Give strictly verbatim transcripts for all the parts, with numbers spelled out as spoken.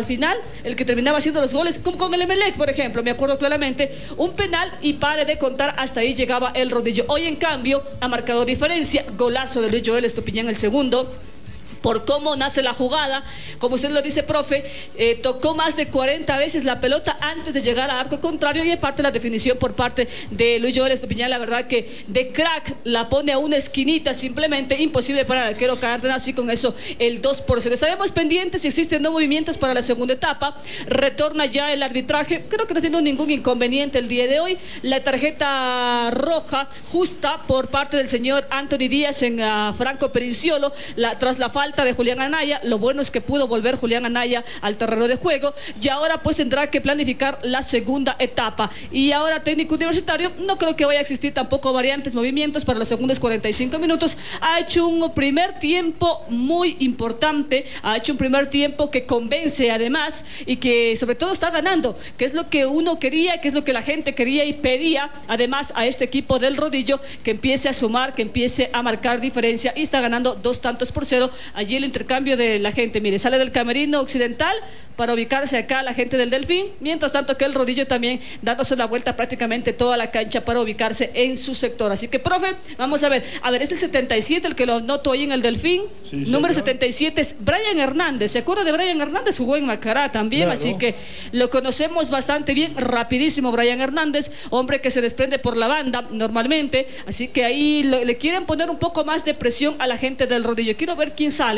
final, el que terminaba haciendo los goles, como con el Emelec, por ejemplo, me acuerdo claramente, un penal y pare de contar, hasta ahí llegaba el Rodillo. Hoy, en cambio, ha marcado diferencia, golazo de Luis Joel Estupiñán, el segundo, por cómo nace la jugada, como usted lo dice, profe, eh, tocó más de cuarenta veces la pelota antes de llegar a arco contrario, y aparte la definición por parte de Luis Joel Estupiñán, la verdad que de crack, la pone a una esquinita, simplemente imposible para el arquero Cárdenas, y con eso el dos por cero. Estaremos pendientes si existen no movimientos para la segunda etapa. Retorna ya el arbitraje, creo que no tiene ningún inconveniente el día de hoy. La tarjeta roja justa por parte del señor Anthony Díaz en uh, Franco Perinciolo, la, tras la falta de Julián Anaya. Lo bueno es que pudo volver Julián Anaya al terreno de juego, y ahora pues tendrá que planificar la segunda etapa. Y ahora técnico universitario, no creo que vaya a existir tampoco variantes, movimientos para los segundos cuarenta y cinco minutos. Ha hecho un primer tiempo muy importante, ha hecho un primer tiempo que convence además, y que sobre todo está ganando, que es lo que uno quería, que es lo que la gente quería y pedía además a este equipo del Rodillo, que empiece a sumar, que empiece a marcar diferencia, y está ganando dos tantos por cero. Allí el intercambio de la gente, mire, sale del camerino occidental para ubicarse acá la gente del Delfín, mientras tanto que el Rodillo también dándose la vuelta prácticamente toda la cancha para ubicarse en su sector. Así que, profe, vamos a ver, a ver, es el setenta y siete el que lo noto ahí en el Delfín, sí, número setenta y siete es Brian Hernández. ¿Se acuerda de Brian Hernández? Jugó en Macará también, claro. Así que lo conocemos bastante bien, rapidísimo Brian Hernández, hombre que se desprende por la banda normalmente, así que ahí lo, le quieren poner un poco más de presión a la gente del Rodillo. Quiero ver quién sale.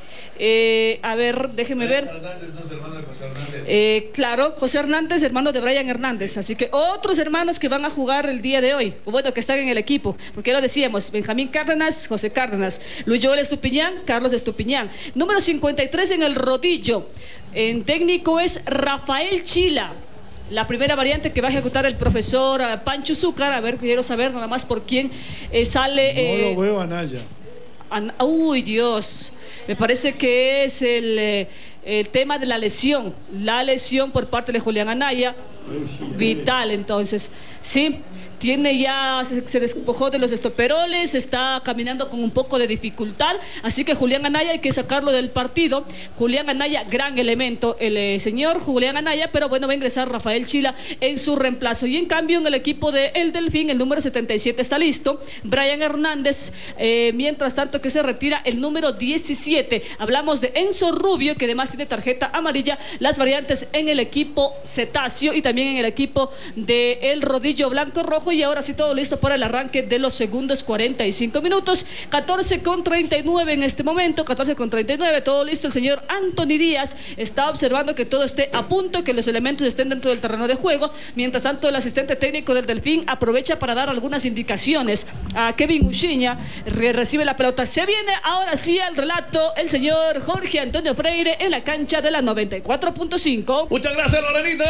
Eh, a ver, déjeme ver. Hernández, no es hermano de José Hernández. Eh, claro, José Hernández, hermano de Brian Hernández. Así que otros hermanos que van a jugar el día de hoy, o bueno, que están en el equipo, porque ya lo decíamos: Benjamín Cárdenas, José Cárdenas, Luis Joel Estupiñán, Carlos Estupiñán. Número cincuenta y tres en el Rodillo, en técnico es Rafael Chila. La primera variante que va a ejecutar el profesor uh, Pancho Zúcar. A ver, quiero saber nada más por quién eh, sale. No eh, lo veo a Naya. An Uy, Dios, me parece que es el, eh, el tema de la lesión, la lesión por parte de Julián Anaya, vital. Entonces, sí, tiene ya, se, se despojó de los estoperoles, está caminando con un poco de dificultad, así que Julián Anaya hay que sacarlo del partido. Julián Anaya, gran elemento, el eh, señor Julián Anaya, pero bueno, va a ingresar Rafael Chila en su reemplazo. Y en cambio en el equipo de El Delfín, el número setenta y siete está listo, Brian Hernández, eh, mientras tanto que se retira el número diecisiete. Hablamos de Enzo Rubio, que además tiene tarjeta amarilla. Las variantes en el equipo Cetáceo y también en el equipo de El Rodillo Blanco Rojo. Y ahora sí, todo listo para el arranque de los segundos cuarenta y cinco minutos. catorce con treinta y nueve en este momento, catorce con treinta y nueve, todo listo. El señor Anthony Díaz está observando que todo esté a punto, que los elementos estén dentro del terreno de juego. Mientras tanto, el asistente técnico del Delfín aprovecha para dar algunas indicaciones a Kevin Uchiña. Recibe la pelota. Se viene ahora sí al relato el señor Jorge Antonio Freire en la cancha de la noventa y cuatro punto cinco. Muchas gracias, Lorenita.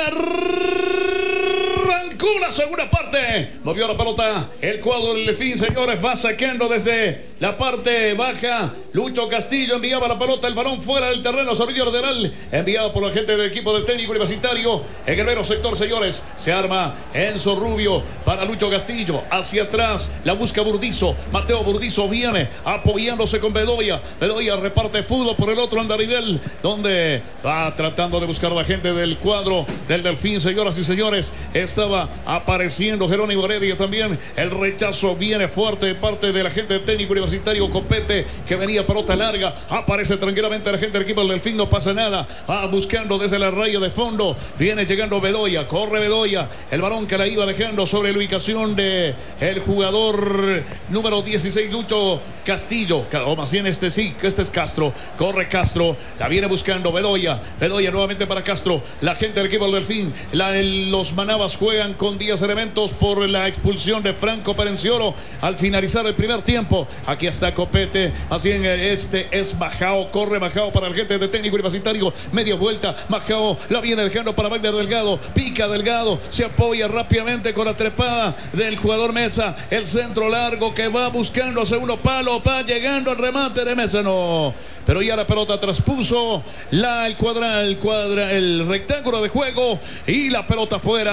Arrancó la segunda parte. Movió la pelota el cuadro del Delfín, señores. Va sacando desde la parte baja. Lucho Castillo enviaba la pelota, el balón fuera del terreno. Servicio lateral enviado por la gente del equipo del técnico universitario. En el mero sector, señores, se arma Enzo Rubio para Lucho Castillo. Hacia atrás la busca Burdizo. Mateo Burdizo viene apoyándose con Bedoya. Bedoya reparte fútbol por el otro andarivel, donde va tratando de buscar a la gente del cuadro del Delfín, señoras y señores. Estaba apareciendo Jerónimo Heredia también. El rechazo viene fuerte de parte de la gente del técnico universitario Copete, que venía pelota larga. Aparece tranquilamente la gente del equipo del Delfín, no pasa nada. Va buscando desde la raya de fondo. Viene llegando Bedoya, corre Bedoya. El balón que la iba dejando sobre la ubicación de el jugador número dieciséis, Lucho Castillo. O más bien este sí, este es Castro. Corre Castro, la viene buscando Bedoya. Bedoya nuevamente para Castro. La gente del equipo del Delfín, la, el, los Manabas juegan con diez elementos por la expulsión de Franco Perenciolo al finalizar el primer tiempo. Aquí está Copete, así en este es Majao, corre Majao para el gente de técnico universitario, media vuelta, Majao la viene dejando para Wagner Delgado, pica Delgado, se apoya rápidamente con la trepada del jugador Mesa, el centro largo que va buscando a segundo palo, va llegando al remate de Mesa, no, pero ya la pelota traspuso la, el cuadra, el cuadra, el rectángulo de juego y la pelota fuera, se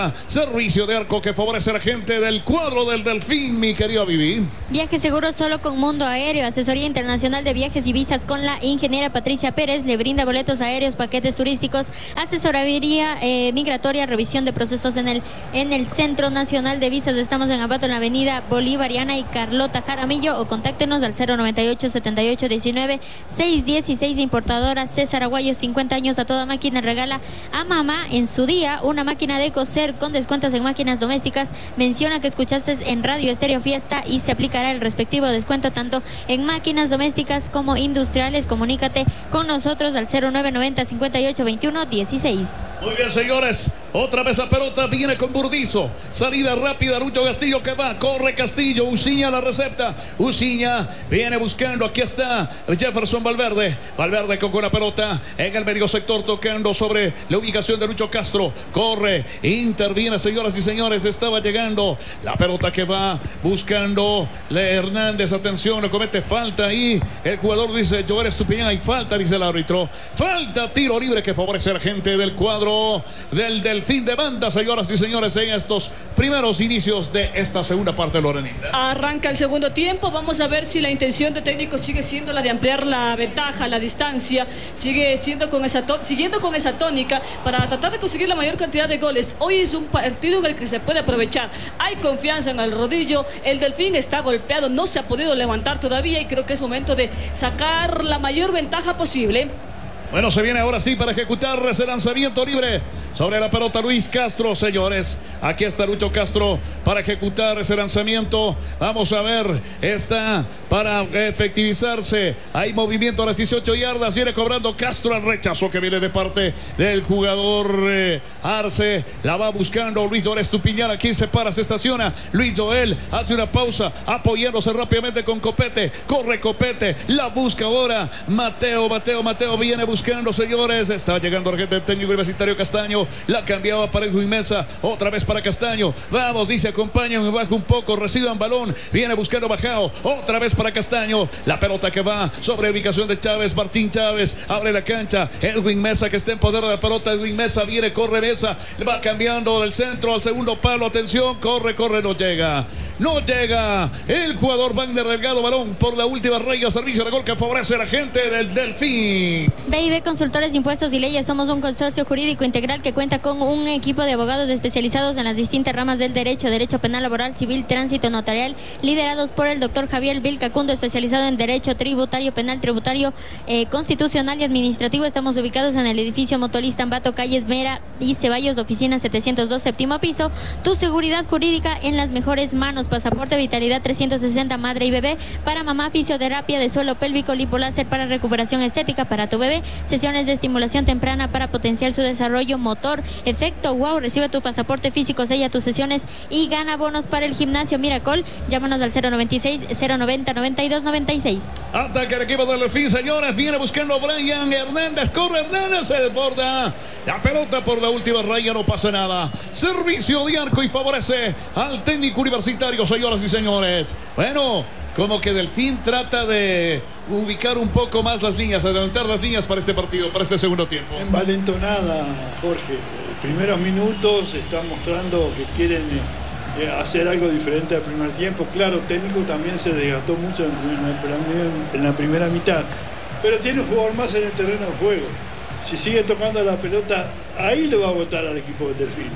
Servicio de arco que favorece a la gente del cuadro del Delfín, mi querido Vivi. Viaje seguro solo con Mundo Aéreo. Asesoría internacional de viajes y visas con la ingeniera Patricia Pérez. Le brinda boletos aéreos, paquetes turísticos, asesoría eh, migratoria, revisión de procesos en el, en el Centro Nacional de Visas. Estamos en Ambato, en la avenida Bolivariana y Carlota Jaramillo, o contáctenos al cero noventa y ocho, setenta y ocho, diecinueve, seiscientos dieciséis. Importadora César Aguayo, cincuenta años a toda máquina. Regala a mamá en su día una máquina de coser con descuentos en máquinas domésticas. Menciona que escuchaste en Radio Estéreo Fiesta y se aplicará el respectivo descuento tanto en máquinas domésticas como industriales. Comunícate con nosotros al cero nueve noventa, cincuenta y ocho, veintiuno, dieciséis. Muy bien, señores, otra vez la pelota viene con Burdizo, salida rápida, Lucho Castillo que va, corre Castillo, Uciña la recepta, Uciña viene buscando, aquí está Jefferson Valverde, Valverde con la pelota en el medio sector tocando sobre la ubicación de Lucho Castro, corre, interviene, señoras y señores, estaba llegando la pelota que va buscando Le Hernández, atención, no comete falta ahí, el jugador dice Joel Estupiñán, hay falta, dice el árbitro, falta, tiro libre que favorece a la gente del cuadro del Delfín de banda, señoras y señores, en estos primeros inicios de esta segunda parte, Lorenita. Arranca el segundo tiempo, vamos a ver si la intención de técnico sigue siendo la de ampliar la ventaja, la distancia, sigue siendo con esa siguiendo con esa tónica para tratar de conseguir la mayor cantidad de goles. Hoy es un partido en el que se puede aprovechar, hay confianza en el rodillo, el Delfín está golpeado, no se ha podido levantar todavía y creo que es momento de sacar la mayor ventaja posible. Bueno, se viene ahora sí para ejecutar ese lanzamiento libre sobre la pelota Luis Castro, señores. Aquí está Lucho Castro para ejecutar ese lanzamiento. Vamos a ver, está para efectivizarse. Hay movimiento a las dieciocho yardas. Viene cobrando Castro el rechazo que viene de parte del jugador eh, Arce. La va buscando Luis Joel Estupiñán. Aquí se para, se estaciona. Luis Joel hace una pausa, apoyándose rápidamente con Copete. Corre Copete, la busca ahora Mateo, Mateo, Mateo viene buscando. Buscando, señores, está llegando la gente del técnico universitario Castaño, la cambiaba para Edwin Mesa, otra vez para Castaño, vamos, dice, acompáñenme, baja un poco, reciban balón, viene buscando Bajao, otra vez para Castaño, la pelota que va sobre ubicación de Chávez, Martín Chávez, abre la cancha, Edwin Mesa que está en poder de la pelota, Edwin Mesa viene, corre Mesa, va cambiando del centro al segundo palo, atención, corre, corre, no llega, no llega, el jugador Wagner Delgado, balón por la última raya, servicio de gol que favorece a la gente del Delfín. B Consultores de Impuestos y Leyes, somos un consorcio jurídico integral que cuenta con un equipo de abogados especializados en las distintas ramas del derecho, derecho penal, laboral, civil, tránsito, notarial, liderados por el doctor Javier Vilcacundo, especializado en derecho tributario, penal, tributario, eh, constitucional y administrativo. Estamos ubicados en el edificio Mutualista Ambato, calles Mera y Ceballos, oficina setecientos dos, séptimo piso. Tu seguridad jurídica en las mejores manos. Pasaporte Vitalidad trescientos sesenta, madre y bebé, para mamá, fisioterapia de suelo pélvico, lipoláser para recuperación estética para tu bebé, sesiones de estimulación temprana para potenciar su desarrollo motor. Efecto wow, recibe tu pasaporte físico, sella tus sesiones y gana bonos para el gimnasio Miracol. Llámanos al cero noventa y seis, cero noventa, noventa y dos, noventa y seis. Ataca el equipo del Delfín, señores, viene buscando Brian Hernández, corre Hernández, se desborda la pelota por la última raya, no pasa nada. Servicio de arco y favorece al técnico universitario, señoras y señores. Bueno, como que Delfín trata de ubicar un poco más las líneas, adelantar las líneas para este partido, para este segundo tiempo. Envalentonada, Jorge. Los primeros minutos están mostrando que quieren eh, hacer algo diferente al primer tiempo. Claro, técnico también se desgastó mucho en, en, en la primera mitad, pero tiene un jugador más en el terreno de juego. Si sigue tocando la pelota, ahí le va a botar al equipo del Delfín.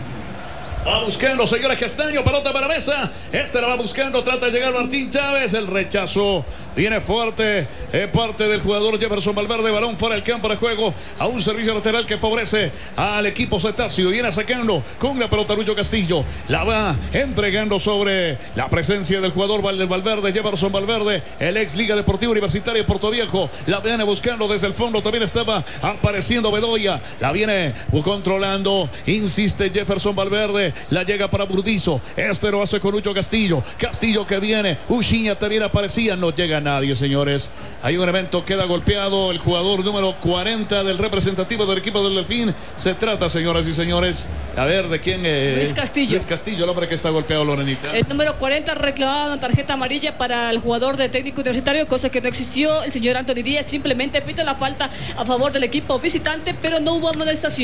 Va buscando, señores, Castaño, pelota para Mesa. Este la va buscando, trata de llegar Martín Chávez. El rechazo viene fuerte eh, parte del jugador Jefferson Valverde. Balón fuera del campo de juego a un servicio lateral que favorece al equipo cetáceo. Viene sacando con la pelota Lucho Castillo. La va entregando sobre la presencia del jugador Valverde, Jefferson Valverde, el ex Liga Deportiva Universitaria de Puerto Viejo. La viene buscando desde el fondo. También estaba apareciendo Bedoya. La viene controlando. Insiste Jefferson Valverde. La llega para Burdizo. Este lo hace con Lucho Castillo. Castillo que viene. Uchiña también aparecía. No llega nadie, señores. Hay un evento. Queda golpeado el jugador número cuarenta del representativo del equipo del Delfín. Se trata, señoras y señores, a ver de quién es. Luis Castillo. Luis Castillo, el hombre que está golpeado, Lorenita. El número cuarenta reclamaba una tarjeta amarilla para el jugador de técnico universitario, cosa que no existió. El señor Anthony Díaz simplemente pide la falta a favor del equipo visitante, pero no hubo amonestación.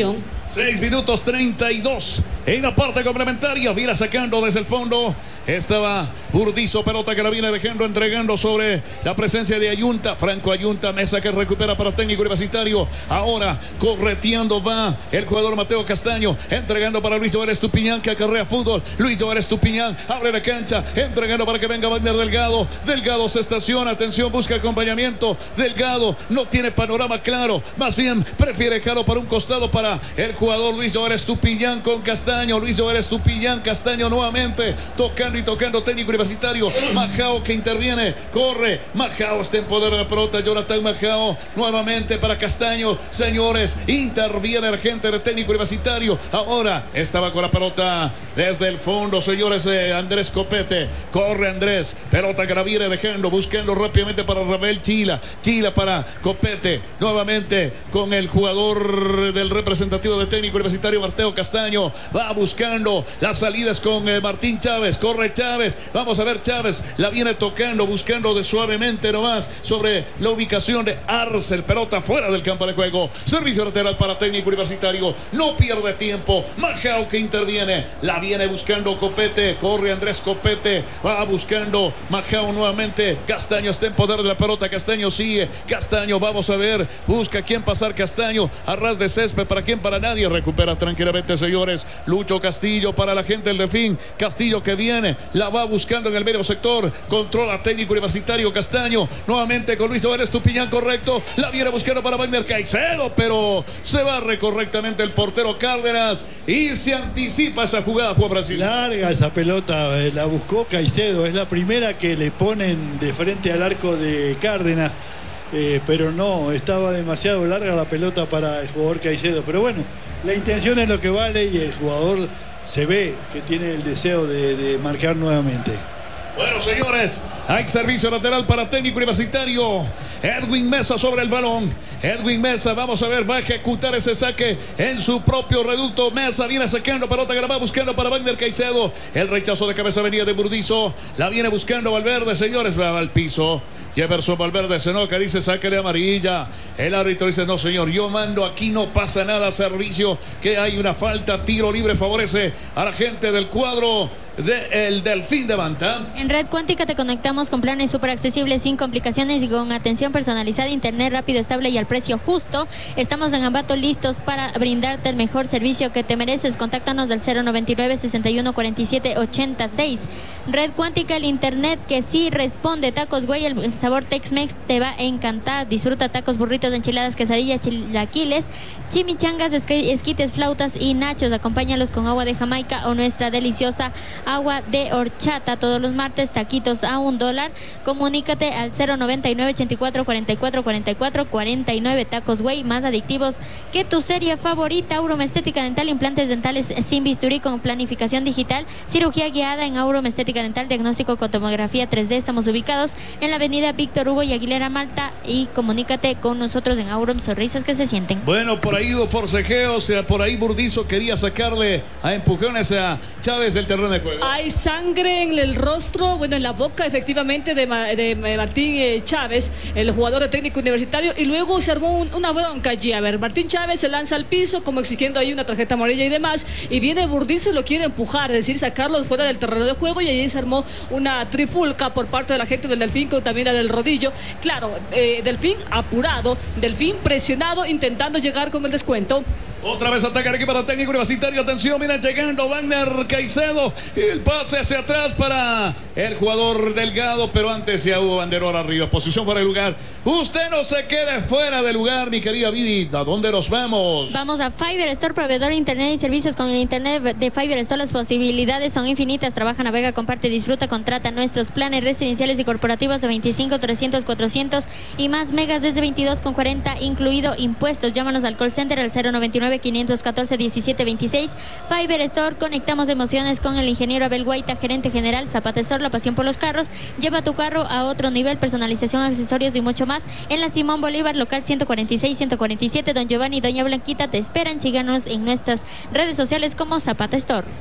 seis minutos treinta y dos en la parte complementaria. Viene sacando desde el fondo. Estaba Burdizo, pelota que la viene dejando, entregando sobre la presencia de Ayunta. Franco Ayunta, Mesa que recupera para Técnico Universitario. Ahora correteando va el jugador Mateo Castaño, entregando para Luis Joel Estupiñán que acarrea fútbol. Luis Joel Estupiñán abre la cancha, entregando para que venga Wagner Delgado. Delgado se estaciona, atención, busca acompañamiento. Delgado no tiene panorama claro, más bien prefiere dejarlo para un costado para el jugador Luis Joel Estupiñán con Castaño. Luis Joel Estupiñán, Castaño nuevamente tocando y tocando. Técnico Universitario. Majao que interviene, corre. Majao está en poder de la pelota. Jonathan Majao nuevamente para Castaño. Señores, interviene el gente del Técnico Universitario. Ahora estaba con la pelota desde el fondo, señores. eh, Andrés Copete, corre Andrés, pelota que la viene dejando, buscando rápidamente para Rafael Chila. Chila para Copete, nuevamente con el jugador del representativo de Técnico Universitario, Mateo Castaño. Va buscando las salidas con eh, Martín Chávez. Corre Chávez. Vamos a ver Chávez. La viene tocando, buscando de suavemente nomás sobre la ubicación de Arce. Pelota fuera del campo de juego. Servicio lateral para Técnico Universitario. No pierde tiempo. Majao que interviene. La viene buscando Copete. Corre Andrés Copete. Va buscando Majao nuevamente. Castaño está en poder de la pelota. Castaño sigue. Castaño, vamos a ver. Busca quién pasar Castaño. A ras de césped. ¿Para quién? Para nadie. Recupera tranquilamente, señores. Lucho Castillo para la gente del Delfín. Castillo que viene. La va buscando en el medio sector. Controla Técnico Universitario. Castaño. Nuevamente con Luis Joel Estupiñán. Correcto. La viene buscando para Wagner Caicedo. Pero se barre correctamente el portero Cárdenas. Y se anticipa esa jugada, Juan Francisco. Larga esa pelota. eh, La buscó Caicedo. Es la primera que le ponen de frente al arco de Cárdenas. Eh, pero no, estaba demasiado larga la pelota para el jugador Caicedo. Pero bueno, la intención es lo que vale y el jugador se ve que tiene el deseo de, de marcar nuevamente. Bueno, señores, hay servicio lateral para Técnico Universitario. Edwin Mesa sobre el balón. Edwin Mesa, vamos a ver, va a ejecutar ese saque en su propio reducto. Mesa viene sacando pelota que la va buscando para Wagner Caicedo. El rechazo de cabeza venía de Burdizo. La viene buscando Valverde, señores, va al piso. Jefferson Valverde se enoja, dice saque de amarilla. El árbitro dice no señor, yo mando, aquí no pasa nada, servicio, que hay una falta, tiro libre, favorece a la gente del cuadro del de Delfín de Manta. En Red Cuántica te conectamos con planes súper accesibles, sin complicaciones y con atención personalizada, internet rápido, estable y al precio justo. Estamos en Ambato listos para brindarte el mejor servicio que te mereces. Contáctanos del cero noventa y nueve, sesenta y uno, cuarenta y siete, ochenta y seis. Red Cuántica, el internet que sí responde. Tacos Güey, el sabor Tex-Mex te va a encantar. Disfruta tacos, burritos, enchiladas, quesadillas, chilaquiles, chimichangas, esquites, flautas y nachos. Acompáñalos con agua de Jamaica o nuestra deliciosa agua de horchata. Todos los martes, taquitos a un dólar. Comunícate al cero noventa y nueve, ochenta y cuatro, cuarenta y cuatro, cuarenta y cuatro, cuarenta y nueve. Tacos Güey, más adictivos que tu serie favorita. Aurum Estética Dental, implantes dentales sin bisturí con planificación digital, cirugía guiada en Aurum Estética Dental, diagnóstico con tomografía tres D. Estamos ubicados en la avenida Víctor Hugo y Aguilera Malta y comunícate con nosotros en Aurum, sonrisas que se sienten. Bueno, por ahí hubo forcejeos, por ahí Burdizo quería sacarle a empujones a Chávez del terreno de juego. Hay sangre en el rostro, bueno, en la boca efectivamente de, Ma, de Martín eh, Chávez, el jugador de Técnico Universitario, y luego se armó un, una bronca allí. A ver, Martín Chávez se lanza al piso como exigiendo ahí una tarjeta amarilla y demás, y viene Burdizo y lo quiere empujar, es decir, sacarlo fuera del terreno de juego, y allí se armó una trifulca por parte de la gente del Delfín con también la del Rodillo. Claro, eh, Delfín apurado, Delfín presionado, intentando llegar con el descuento. Otra vez ataca el equipo de Técnico Universitario. Atención, mira llegando Wagner Caicedo. El pase hacia atrás para el jugador Delgado, pero antes ya hubo banderón arriba. Posición fuera de lugar. Usted no se quede fuera de lugar, mi querida Vivi. ¿A dónde nos vamos? Vamos a Fiber Store, proveedor de internet y servicios. Con el internet de Fiber Store las posibilidades son infinitas. Trabaja, navega, comparte, disfruta, contrata nuestros planes residenciales y corporativos de veinticinco, trescientos, cuatrocientos y más megas desde veintidós con cuarenta, incluido impuestos. Llámanos al call center al cero noventa y nueve, quinientos catorce, diecisiete veintiséis. Fiber Store, conectamos emociones con el ingeniero Abel Guaita, gerente general. Zapata Store, la pasión por los carros. Lleva tu carro a otro nivel, personalización, accesorios y mucho más. En la Simón Bolívar, local ciento cuarenta y seis, ciento cuarenta y siete. Don Giovanni y Doña Blanquita te esperan. Síganos en nuestras redes sociales como Zapata Store.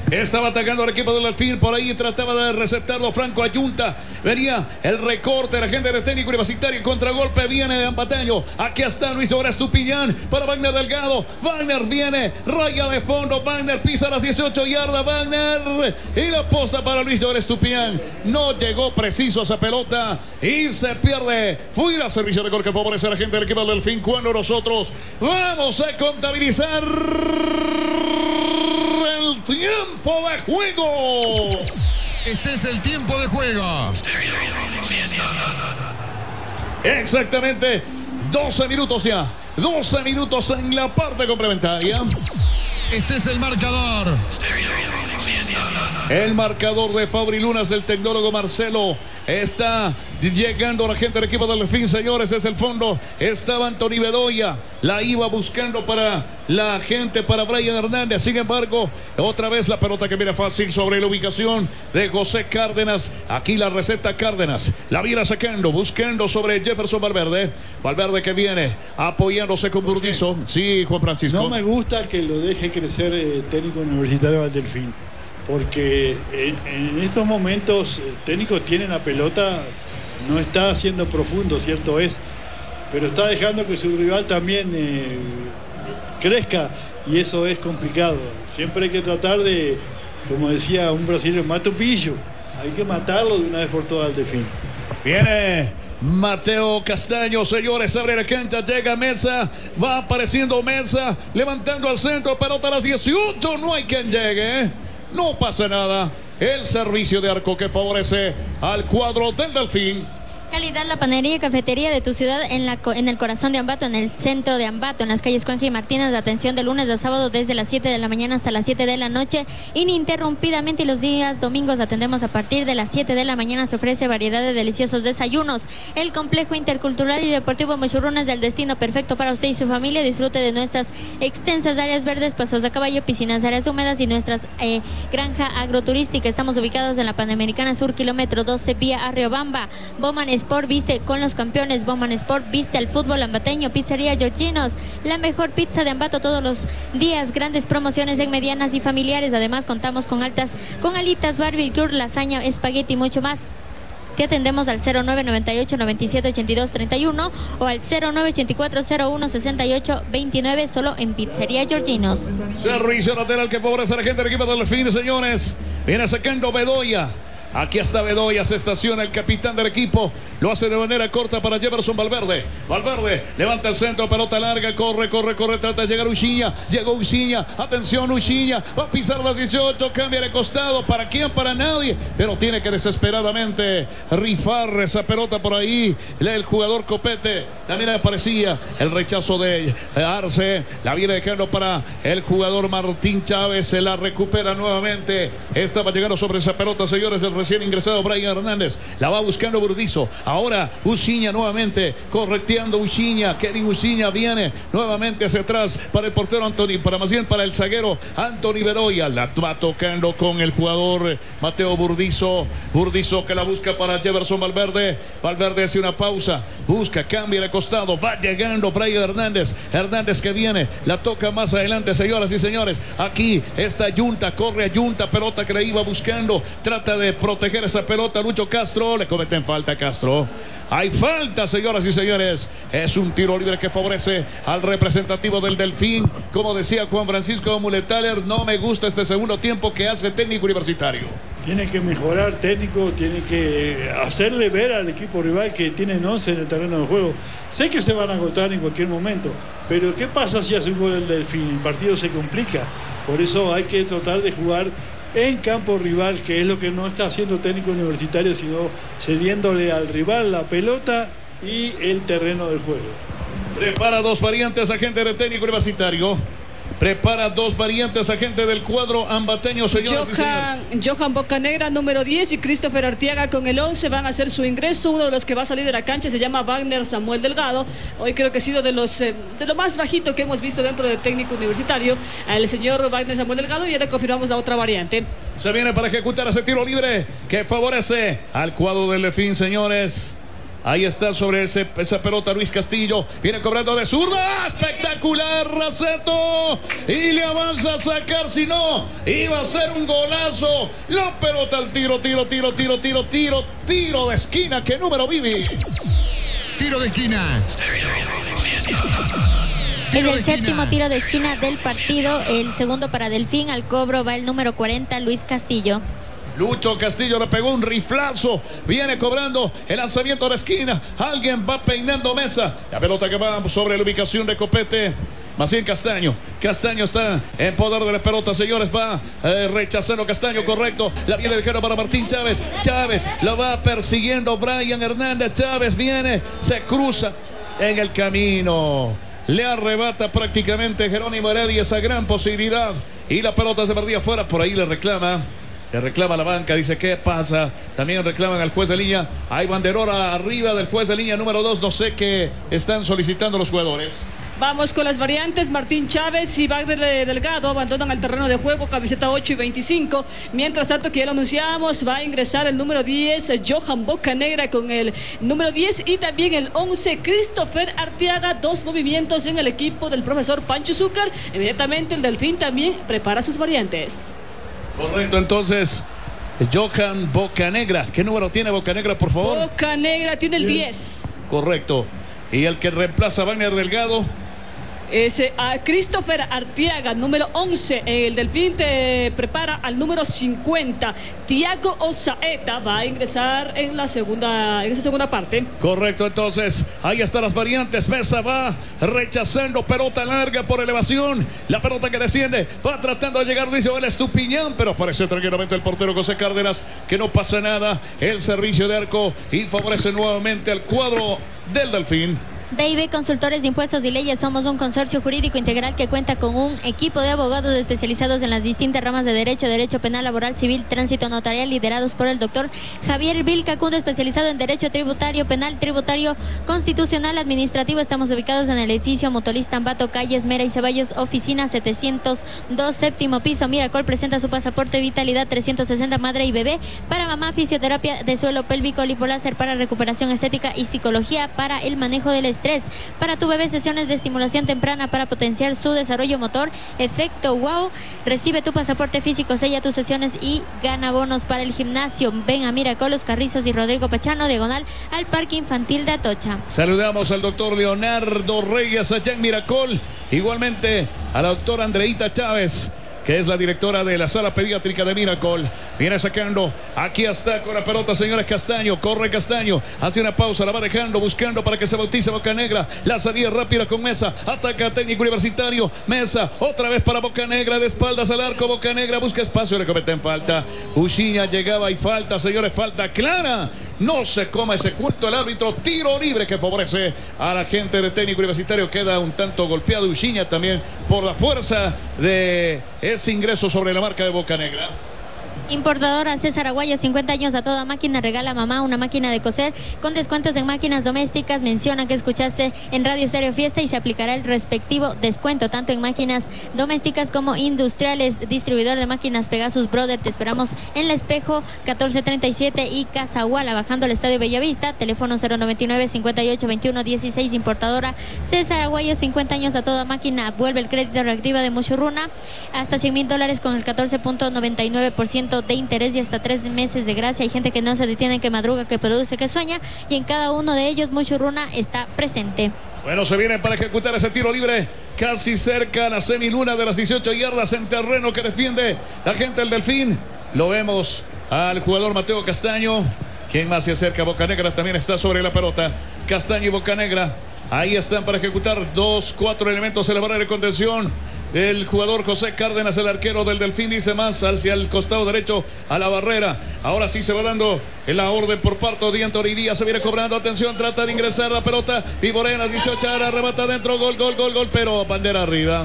Estaba atacando al equipo del Delfín. Por ahí trataba de receptarlo Franco Ayunta. Venía el recorte de la gente de técnico universitario. Contragolpe viene de Ambateño. Aquí está Luis Obra Estupiñán para Wagner Delgado. Wagner viene. Raya de fondo. Wagner pisa las dieciocho yardas. Wagner. Y la posta para Luis Obra Estupiñán. No llegó preciso esa pelota. Y se pierde. Fuera servicio de gol que favorece a la gente del equipo del Delfín. Cuando nosotros vamos a contabilizar el tiempo de juego. Este es el tiempo de juego. Exactamente. doce minutos ya. doce minutos en la parte complementaria. Este es el marcador. El marcador de Fabri Lunas, el tecnólogo Marcelo. Está llegando la gente del equipo del Delfín, señores. Es el fondo. Estaba Anthony Bedoya. La iba buscando para la gente, para Brian Hernández. Sin embargo, otra vez la pelota que viene fácil sobre la ubicación de José Cárdenas. Aquí la receta Cárdenas. La viene sacando, buscando sobre Jefferson Valverde. Valverde que viene apoyándose con Burdizo. Sí, Juan Francisco. No me gusta que lo deje crecer el técnico universitario al Delfín. Porque en, en estos momentos el técnico tiene la pelota, no está haciendo profundo, cierto es, pero está dejando que su rival también eh, crezca, y eso es complicado. Siempre hay que tratar de, como decía un brasileño, mata un pillo, hay que matarlo de una vez por todas al Delfín. Viene Mateo Castaño, señores, abre la cancha, llega Mesa, va apareciendo Mesa, levantando al centro, pelota a las dieciocho, no hay quien llegue, no pasa nada. El servicio de arco que favorece al cuadro del Delfín. Calidad, la panadería y cafetería de tu ciudad en, la, en el corazón de Ambato, en el centro de Ambato, en las calles Cuenca y Martínez. De atención de lunes a sábado desde las siete de la mañana hasta las siete de la noche, ininterrumpidamente, y los días domingos atendemos a partir de las siete de la mañana. Se ofrece variedad de deliciosos desayunos. El complejo intercultural y deportivo Mochurruna es el destino perfecto para usted y su familia. Disfrute de nuestras extensas áreas verdes, pasos de caballo, piscinas, áreas húmedas y nuestras eh, granja agroturística. Estamos ubicados en la Panamericana Sur, kilómetro doce, vía Arriobamba. Bowman Sport viste con los campeones. Bowman Sport viste al fútbol ambateño. Pizzería Georginos, la mejor pizza de Ambato todos los días. Grandes promociones en medianas y familiares. Además contamos con altas, con alitas, barbecue, lasaña, espagueti y mucho más. Te atendemos al cero nueve noventa y ocho, noventa y siete, ochenta y dos, treinta y uno o al cero nueve ochenta y cuatro, cero uno, sesenta y ocho, veintinueve, solo en Pizzería Georginos. Servicio lateral que favorece a la gente del equipo del Delfín, señores. Viene sacando Bedoya. Aquí está Bedoya, se estaciona el capitán del equipo. Lo hace de manera corta para Jefferson Valverde. Valverde levanta el centro, pelota larga, corre, corre, corre, trata de llegar Uchiña. Llegó Uchiña, atención Uchiña, va a pisar las dieciocho, cambia de costado. ¿Para quién? Para nadie. Pero tiene que desesperadamente rifar esa pelota por ahí. El jugador Copete, también aparecía el rechazo de Arce. La viene dejando para el jugador Martín Chávez. Se la recupera nuevamente. Estaba llegando sobre esa pelota, señores, el recién ingresado Brian Hernández. La va buscando Burdizo. Ahora Uchiña nuevamente correcteando Uchiña. Kevin Uchiña viene nuevamente hacia atrás para el portero Anthony, para más bien para el zaguero Anthony Bedoya. La va tocando con el jugador Mateo Burdizo. Burdizo que la busca para Jefferson Valverde. Valverde hace una pausa. Busca, cambia de costado. Va llegando Brian Hernández. Hernández que viene. La toca más adelante, señoras y señores. Aquí está Ayunta. Corre Ayunta. Pelota que la iba buscando. Trata de proteger esa pelota. Lucho Castro, le cometen falta a Castro. Hay falta, señoras y señores. Es un tiro libre que favorece al representativo del Delfín. Como decía Juan Francisco Muletaler, no me gusta este segundo tiempo que hace técnico universitario. Tiene que mejorar técnico, tiene que hacerle ver al equipo rival que tienen once en el terreno de juego. Sé que se van a agotar en cualquier momento, pero ¿qué pasa si hace un gol el Delfín? El partido se complica. Por eso hay que tratar de jugar en campo rival, que es lo que no está haciendo técnico universitario, sino cediéndole al rival la pelota y el terreno del juego. Prepara dos variantes agente de técnico universitario. Prepara dos variantes agente del cuadro ambateño, señoras y Johan, señores. Johan Bocanegra, número diez, y Christopher Artiaga con el once van a hacer su ingreso. Uno de los que va a salir de la cancha se llama Wagner Samuel Delgado. Hoy creo que ha sido de los eh, de lo más bajito que hemos visto dentro del técnico universitario, el señor Wagner Samuel Delgado, y ya le confirmamos la otra variante. Se viene para ejecutar ese tiro libre que favorece al cuadro del Delfín, señores. Ahí está sobre ese, esa pelota Luis Castillo. Viene cobrando de zurda. Espectacular, Raceto. Y le avanza a sacar. Si no, iba a ser un golazo. La pelota al tiro, tiro, tiro, tiro, tiro, tiro, tiro de esquina. ¿Qué número, Vivi? Tiro de esquina. Es el séptimo tiro de esquina del partido. El segundo para Delfín. Al cobro va el número cuarenta, Luis Castillo. Lucho Castillo le pegó un riflazo. Viene cobrando el lanzamiento de esquina. Alguien va peinando mesa. La pelota que va sobre la ubicación de Copete. Más bien Castaño. Castaño está en poder de la pelota, señores. Va eh, rechazando Castaño, correcto. La viene ligero para Martín Chávez. Chávez lo va persiguiendo Brian Hernández. Chávez viene, se cruza en el camino. Le arrebata prácticamente Jerónimo Heredia esa gran posibilidad. Y la pelota se perdía afuera. Por ahí le reclama. Le reclama la banca, dice ¿qué pasa? También reclaman al juez de línea. Hay banderola arriba del juez de línea número dos. No sé qué están solicitando los jugadores. Vamos con las variantes. Martín Chávez y Wagner Delgado abandonan el terreno de juego, camiseta ocho y veinticinco. Mientras tanto, que ya lo anunciamos, va a ingresar el número diez, Johan Bocanegra, con el número diez, y también el once, Christopher Arteaga. Dos movimientos en el equipo del profesor Pancho Zúcar. Inmediatamente el Delfín también prepara sus variantes. Correcto, entonces Johan Bocanegra. ¿Qué número tiene Bocanegra, por favor? Bocanegra tiene el diez. Correcto. Y el que reemplaza a Wagner Delgado es a Christopher Arteaga, número once. El Delfín te prepara al número cincuenta. Tiago Osaeta va a ingresar en la segunda, en esa segunda parte. Correcto, entonces ahí están las variantes. Mesa va rechazando, pelota larga por elevación. La pelota que desciende va tratando de llegar Luis Joel Estupiñán, pero apareció tranquilamente el portero José Cárdenas, que no pasa nada. El servicio de arco y favorece nuevamente al cuadro del Delfín. D I B Consultores de Impuestos y Leyes. Somos un consorcio jurídico integral que cuenta con un equipo de abogados especializados en las distintas ramas de derecho, derecho penal, laboral, civil, tránsito, notarial, liderados por el doctor Javier Vilcacundo, especializado en derecho tributario, penal, tributario, constitucional, administrativo. Estamos ubicados en el edificio Mutualista Ambato, calles Mera y Ceballos, oficina setecientos dos, séptimo piso. Miracol presenta su pasaporte Vitalidad trescientos sesenta, madre y bebé. Para mamá, fisioterapia de suelo pélvico, lipoláser para recuperación estética y psicología para el manejo del estrés. Para tu bebé, sesiones de estimulación temprana para potenciar su desarrollo motor. Efecto wow. Recibe tu pasaporte físico, sella tus sesiones y gana bonos para el gimnasio. Ven a Miracol, Los Carrizos y Rodrigo Pachano, diagonal al Parque Infantil de Atocha. Saludamos al doctor Leonardo Reyes allá en Miracol. Igualmente a la doctora Andreita Chávez, que es la directora de la sala pediátrica de Miracol. Viene sacando, aquí está con la pelota, señores. Castaño, corre Castaño, hace una pausa, la va dejando, buscando para que se bautice Bocanegra. La salida rápida con Mesa, ataca Técnico Universitario. Mesa, otra vez para Bocanegra, de espaldas al arco. Bocanegra busca espacio, le cometen falta. Uchiña llegaba y falta, señores, falta clara. No se coma ese culto el árbitro. Tiro libre que favorece a la gente de Técnico Universitario. Queda un tanto golpeado Uchiña también por la fuerza de ese ingreso sobre la marca de Bocanegra. Importadora César Aguayo, cincuenta años a toda máquina. Regala mamá una máquina de coser con descuentos en máquinas domésticas. Menciona que escuchaste en Radio Estéreo Fiesta y se aplicará el respectivo descuento tanto en máquinas domésticas como industriales. Distribuidor de máquinas Pegasus Brother. Te esperamos en La Espejo catorce treinta y siete y Casahuala, bajando el Estadio Bellavista. Teléfono cero noventa y nueve, cincuenta y ocho, veintiuno, dieciséis. Importadora César Aguayo, cincuenta años a toda máquina. Vuelve el crédito reactiva de Muchurruna hasta cien mil dólares con el catorce punto noventa y nueve por ciento de interés y hasta tres meses de gracia. Hay gente que no se detiene, que madruga, que produce, que sueña, y en cada uno de ellos Muchurruna está presente. Bueno, se viene para ejecutar ese tiro libre casi cerca a la semiluna de las dieciocho yardas en terreno que defiende la gente del Delfín. Lo vemos al jugador Mateo Castaño. ¿Quién más se acerca? Bocanegra también está sobre la pelota. Castaño y Bocanegra. Ahí están para ejecutar dos, cuatro elementos en la barrera de contención. El jugador José Cárdenas, el arquero del Delfín, dice más hacia el costado derecho a la barrera. Ahora sí se va dando la orden por parte de Anthony Díaz. Se viene cobrando, atención, trata de ingresar la pelota. Viborenas, dieciocho, arrebata adentro, gol, gol, gol, gol, pero bandera arriba.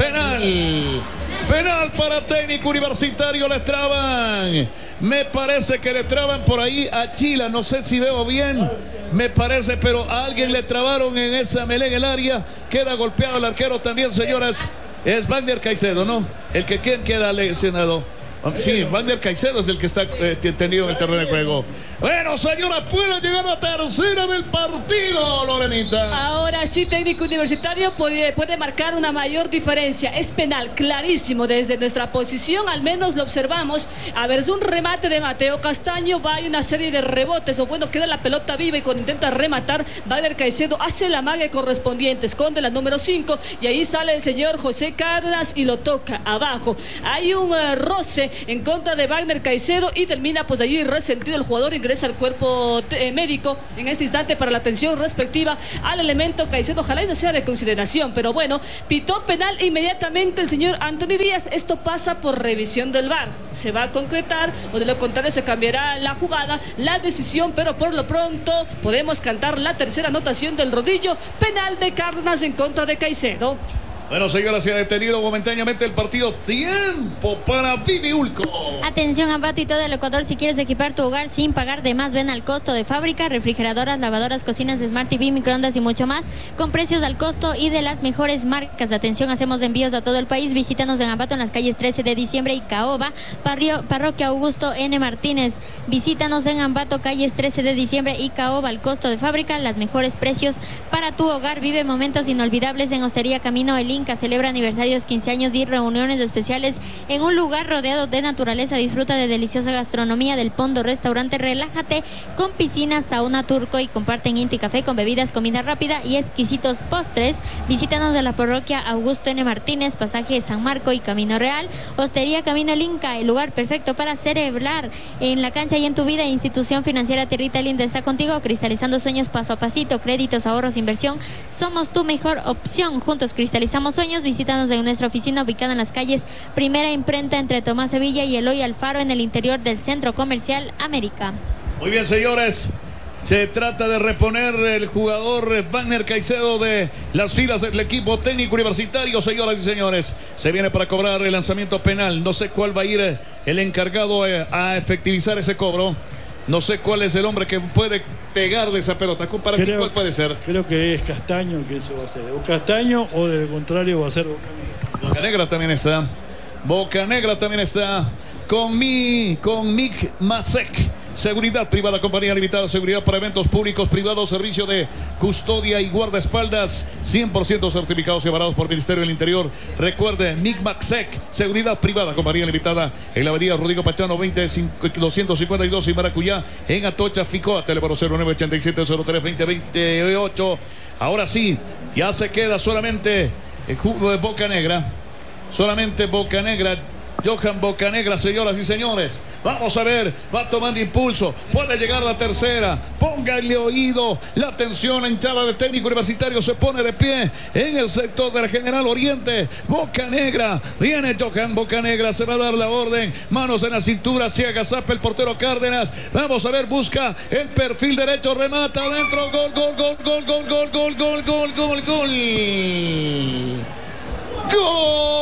Penal. Penal para Técnico Universitario, le traban. Me parece que le traban por ahí a Chila, no sé si veo bien. Me parece, pero a alguien le trabaron en esa melé en el área. Queda golpeado el arquero también, señoras. Es Wagner Caicedo, ¿no? El que quien queda lesionado. Sí, Wagner Caicedo es el que está eh, tendido en el terreno de juego. Bueno, señora, puede llegar a tercera del partido, Lorenita. Ahora sí, técnico universitario puede, puede marcar una mayor diferencia. Es penal, clarísimo, desde nuestra posición, al menos lo observamos. A ver, es un remate de Mateo Castaño, va, hay una serie de rebotes, o bueno, queda la pelota viva y cuando intenta rematar, Wagner Caicedo hace la magia correspondiente, esconde la número cinco y ahí sale el señor José Cárdenas y lo toca abajo. Hay un uh, roce en contra de Wagner Caicedo y termina pues allí resentido el jugador, ingresa al cuerpo eh, médico en este instante para la atención respectiva al elemento Caicedo. Ojalá y no sea de consideración, pero bueno, pitó penal inmediatamente el señor Anthony Díaz. Esto pasa por revisión del V A R, se va a concretar o de lo contrario se cambiará la jugada, la decisión, pero por lo pronto podemos cantar la tercera anotación del rodillo, penal de Cárdenas en contra de Caicedo. Bueno, señora, se ha detenido momentáneamente el partido. Tiempo para Viviulco. Atención, Ambato y todo el Ecuador, si quieres equipar tu hogar sin pagar de más, ven al costo de fábrica, refrigeradoras, lavadoras, cocinas, Smart T V, microondas y mucho más, con precios al costo y de las mejores marcas. Atención, hacemos envíos a todo el país. Visítanos en Ambato en las calles trece de diciembre y Caoba, barrio, Parroquia Augusto N. Martínez. Visítanos en Ambato, calles trece de diciembre y Caoba, al costo de fábrica, los mejores precios para tu hogar. Vive momentos inolvidables en Hostería Camino El Inca. Celebra aniversarios, quince años y reuniones especiales en un lugar rodeado de naturaleza. Disfruta de deliciosa gastronomía del Pondo Restaurante. Relájate con piscina, sauna turco y comparten Inti Café con bebidas, comida rápida y exquisitos postres. Visítanos de la parroquia Augusto N. Martínez, pasaje San Marco y Camino Real. Hostería Camino El Inca, el lugar perfecto para celebrar en la cancha y en tu vida. Institución financiera Tierrita Linda está contigo, cristalizando sueños paso a pasito. Créditos, ahorros, inversión. Somos tu mejor opción. Juntos cristalizamos sueños. Visítanos en nuestra oficina ubicada en las calles Primera Imprenta entre Tomás Sevilla y Eloy Alfaro en el interior del Centro Comercial América. Muy bien, señores. Se trata de reponer el jugador Wagner Caicedo de las filas del equipo técnico universitario, señoras y señores. Se viene para cobrar el lanzamiento penal. No sé cuál va a ir el encargado a efectivizar ese cobro. No sé cuál es el hombre que puede pegar de esa pelota. ¿Para creo, ti cuál puede ser? Creo que es Castaño que eso va a ser. O Castaño o de lo contrario va a ser Bocanegra. Bocanegra también está. Bocanegra también está. Con mi, con Mick Masek. Seguridad privada, compañía limitada, seguridad para eventos públicos, privados, servicio de custodia y guardaespaldas, cien por ciento certificados y avalados por el Ministerio del Interior. Recuerde, Mick Maxec, seguridad privada, compañía limitada, en la avenida Rodrigo Pachano, veinte, doscientos cincuenta y dos y Maracuyá, en Atocha, Ficoa, teléfono cero nueve ochenta y siete cero tres veinte veintiocho. Ahora sí, ya se queda solamente el jugo de Bocanegra, solamente Bocanegra. Johan Bocanegra, señoras y señores. Vamos a ver, va tomando impulso. Puede llegar la tercera. Póngale oído. La atención, la hinchada de técnico universitario se pone de pie en el sector de la General Oriente. Bocanegra. Viene Johan Bocanegra. Se va a dar la orden. Manos en la cintura. Se agazapa el portero Cárdenas. Vamos a ver, busca el perfil derecho. Remata adentro. Gol, gol, gol, gol, gol, gol, gol, gol, gol, gol, gol. Gol.